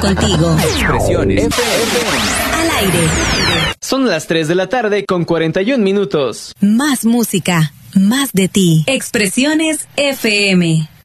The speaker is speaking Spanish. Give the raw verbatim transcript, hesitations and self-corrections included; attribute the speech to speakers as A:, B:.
A: contigo.
B: Expresiones F M.
A: Al aire.
C: Son las tres de la tarde con cuarenta y un minutos.
A: Más música, más de ti. Expresiones F M.